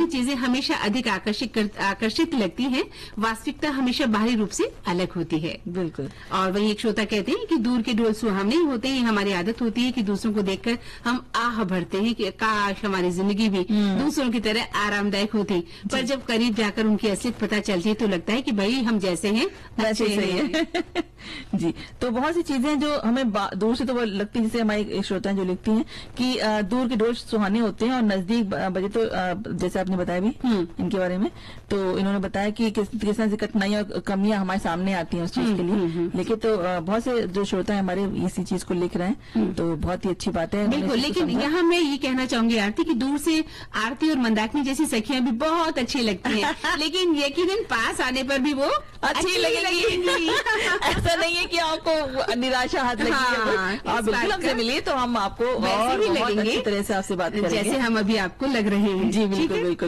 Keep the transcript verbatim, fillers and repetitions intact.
चीजें हमेशा अधिक आकर्षित कर, आकर्षित लगती हैं, वास्तविकता हमेशा बाहरी रूप से अलग होती है। बिल्कुल। और वही एक श्रोता कहते हैं कि दूर के ढोल सुहावने ही होते हैं। हमारी आदत होती है कि दूसरों को देखकर हम आह भरते हैं कि काश हमारी जिंदगी भी दूसरों की तरह आरामदायक होती, पर जब करीब जाकर उनकी असलियत पता चलती है तो लगता है कि भाई हम जैसे हैं वैसे सही है। जी, तो बहुत सी चीजें जो हमें दूर से तो वो लगती है, जैसे हमारी एक श्रोता जो लिखती हैं कि आ, दूर के ढोल सुहाने होते हैं और नजदीक बजे तो आ, जैसे आपने बताया भी इनके बारे में, तो इन्होंने बताया कि किस किस तरह से कठिनाइयां और कमियां हमारे सामने आती हैं उस चीज के लिए। लेकिन तो आ, बहुत से जो श्रोता है हमारे इसी चीज को लिख रहे हैं, तो बहुत ही अच्छी बात है। बिल्कुल, लेकिन यहाँ मैं ये कहना चाहूंगी आरती की दूर से आरती और मंदाकिनी जैसी सखियां भी बहुत अच्छी लगती हैं, लेकिन यकीनन पास आने पर भी वो अच्छी लगेंगी। ऐसा नहीं है कि आपको निराशा हाथ लगी है। हाँ, आप बिल्कुल हमसे मिलिए तो हम आपको वैसे ही बहुत लगेंगे अच्छी तरह से आपसे बात करेंगे जैसे हम अभी आपको लग रहे हैं। जी बिल्कुल बिल्कुल।